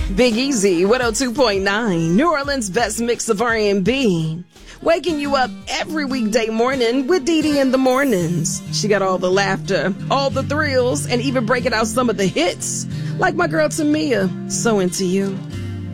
Big Easy, 102.9, New Orleans' best mix of R&B. Waking you up every weekday morning with Dee Dee in the mornings. She got all the laughter, all the thrills, and even breaking out some of the hits. Like my girl Tamia, So Into You.